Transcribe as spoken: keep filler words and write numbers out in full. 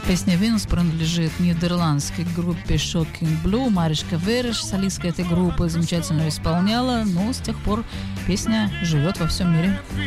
Песня «Venus» принадлежит нидерландской группе Shocking Blue. Маришка Вереш, солистка этой группы, замечательно исполняла, но с тех пор песня живет во всем мире.